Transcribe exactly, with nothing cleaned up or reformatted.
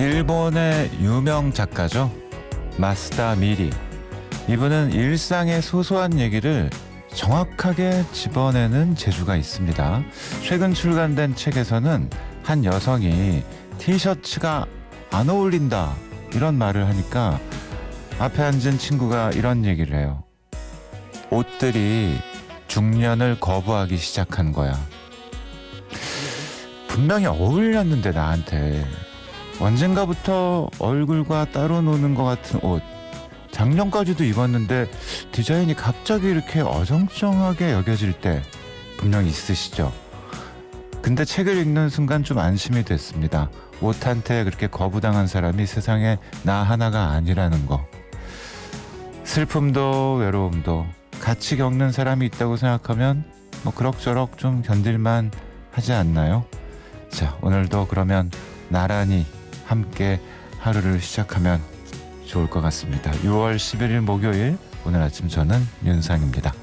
일본의 유명 작가죠. 마스다 미리. 이분은 일상의 소소한 얘기를 정확하게 집어내는 재주가 있습니다. 최근 출간된 책에서는 한 여성이 티셔츠가 안 어울린다 이런 말을 하니까 앞에 앉은 친구가 이런 얘기를 해요. 옷들이 중년을 거부하기 시작한 거야. 분명히 어울렸는데 나한테. 언젠가부터 얼굴과 따로 노는 것 같은 옷. 작년까지도 입었는데 디자인이 갑자기 이렇게 어정쩡하게 여겨질 때 분명히 있으시죠. 근데 책을 읽는 순간 좀 안심이 됐습니다. 옷한테 그렇게 거부당한 사람이 세상에 나 하나가 아니라는 거. 슬픔도 외로움도 같이 겪는 사람이 있다고 생각하면 뭐 그럭저럭 좀 견딜만 하지 않나요? 자, 오늘도 그러면 나란히 함께 하루를 시작하면 좋을 것 같습니다. 유월 십일일 목요일, 오늘 아침 저는 윤상입니다.